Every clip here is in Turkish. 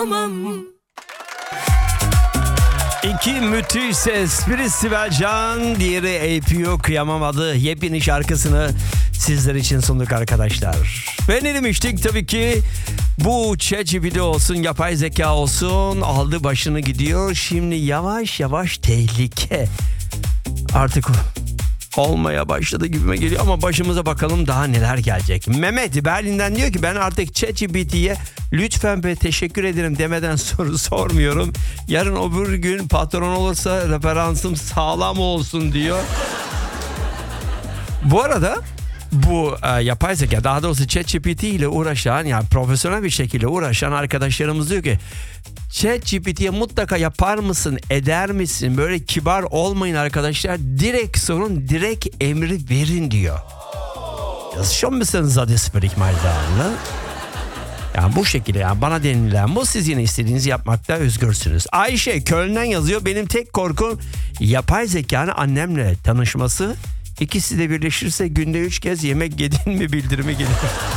İki müthiş ses. Biri Sibel Can, diğeri APO Kıyamamadı. Yepyeni şarkısını sizler için sunduk arkadaşlar. Ve ne demiştik? Tabii ki bu ChatGPT olsun, yapay zeka olsun aldı başını gidiyor. Şimdi yavaş yavaş tehlike artık olmaya başladı gibime geliyor ama başımıza bakalım daha neler gelecek. Mehmet Berlin'den diyor ki ben artık ChatGPT'ye lütfen ve teşekkür ederim demeden soru sormuyorum. Yarın öbür gün patron olursa referansım sağlam olsun diyor. Bu arada bu yapay zeka, daha doğrusu ChatGPT ile uğraşan, yani profesyonel bir şekilde uğraşan arkadaşlarımız diyor ki ChatGPT'ye mutlaka yapar mısın, eder misin? Böyle kibar olmayın arkadaşlar. Direkt sorun, direkt emri verin diyor. Das schon ein bisschen sadist, würde ich mal sagen, ne? Yani bu şekilde, yani bana denilen bu, siz yine istediğinizi yapmakta özgürsünüz. Ayşe Köln'den yazıyor. Benim tek korkum yapay zekanın annemle tanışması. İkisi de birleşirse günde 3 kez yemek yedin mi bildirimi gelir.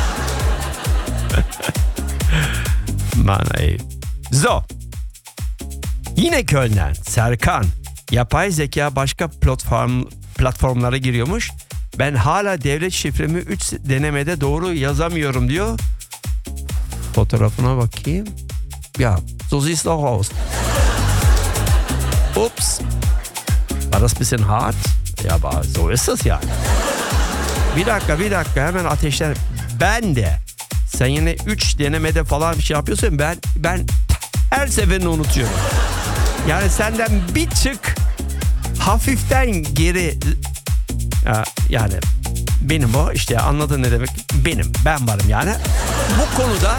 Manay. So. Yine Köln'den Serkan. Yapay zeka başka platformlara giriyormuş. Ben hala devlet şifremi 3 denemede doğru yazamıyorum diyor. Fotoğrafına bakayım. Ya, so siehst du auch aus. Ups. War das ein bisschen hart? Ya, aber so ist es yani. Bir dakika hemen ateşler. Ben de. Sen yine 3 denemede falan bir şey yapıyorsun. Ben her seferini unutuyorum. Yani senden bir tık hafiften geri, yani benim o işte, anladın ne demek? Ben varım yani. Bu konuda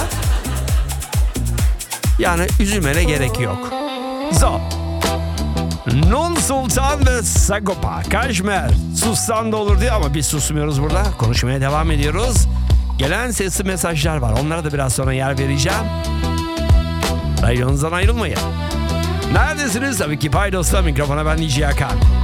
yani üzülmene gerek yok. So. Nun Sultan ve Sagopa Kajmer. Sussan da olur diyor ama biz susmuyoruz burada. Konuşmaya devam ediyoruz. Gelen sesli mesajlar var. Onlara da biraz sonra yer vereceğim. Radyonuzdan ayrılmayın. Neredesiniz? Tabii ki Paydos'ta, mikrofona ben DJ Hakan.